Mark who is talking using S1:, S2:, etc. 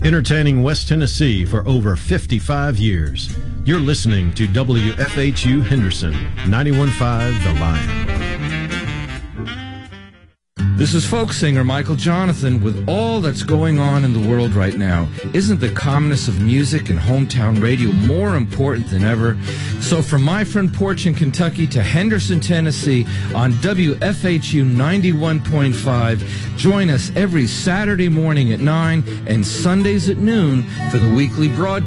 S1: Entertaining West Tennessee for over 55 years. You're listening to WFHU Henderson, 91.5 The Lion.
S2: This is folk singer Michael Jonathan. With all that's going on in the world right now, isn't the calmness of music and hometown radio more important than ever? So from my front porch in Kentucky to Henderson, Tennessee on WFHU 91.5, join us every Saturday morning at 9 and Sundays at noon for the weekly broadcast